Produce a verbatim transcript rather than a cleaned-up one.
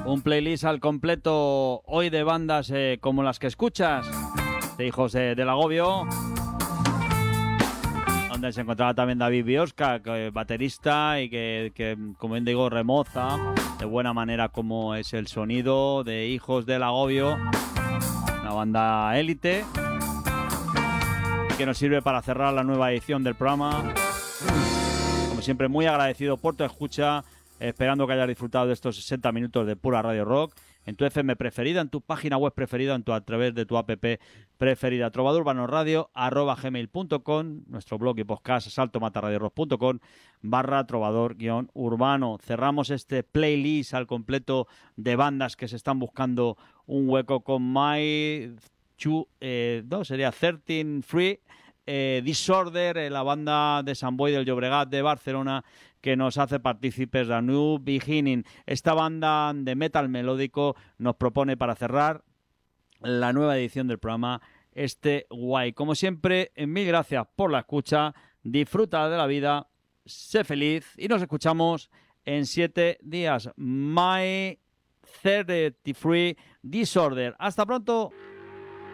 Un playlist al completo hoy de bandas eh, como las que escuchas, de Hijos de, del Agobio, donde se encontraba también David Biosca, que es baterista y que, que, como bien digo, remoza de buena manera como es el sonido de Hijos del Agobio, una banda élite que nos sirve para cerrar la nueva edición del programa. Como siempre, muy agradecido por tu escucha, esperando que hayas disfrutado de estos sesenta minutos de pura radio rock en tu F M preferida, en tu página web preferida, en tu, a través de tu app preferida, trovadurbanorradio arroba gmail punto com, nuestro blog y podcast saltomatarradiorock punto com barra trovador guión urbano. Cerramos este playlist al completo de bandas que se están buscando un hueco con My Two, eh, no, sería trece Free, eh, Disorder, eh, la banda de Sant Boi del Llobregat de Barcelona, que nos hace partícipes de A New Beginning. Esta banda de metal melódico nos propone para cerrar la nueva edición del programa este guay. Como siempre, mil gracias por la escucha, disfruta de la vida, sé feliz y nos escuchamos en siete días. My treinta y tres Disorder. Hasta pronto.